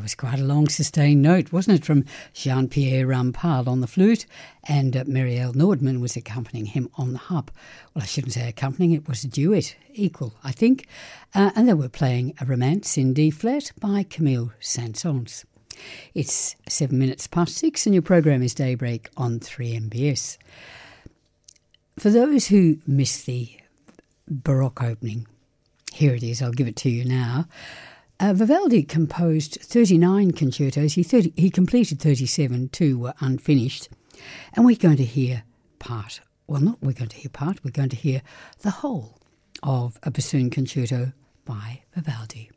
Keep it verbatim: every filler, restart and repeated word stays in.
was quite a long sustained note, wasn't it, from Jean-Pierre Rampal on the flute, and uh, Marielle Nordman was accompanying him on the harp. Well, I shouldn't say accompanying, it was a duet, equal, I think. Uh, and they were playing a Romance in D-flat by Camille Saint-Saëns. It's seven minutes past six and your program is Daybreak on three M B S. For those who missed the Baroque opening, here it is, I'll give it to you now. Uh, Vivaldi composed thirty-nine concertos. He, thirty, he completed thirty-seven, two were unfinished. And we're going to hear part, well, not we're going to hear part, we're going to hear the whole of a bassoon concerto by Vivaldi.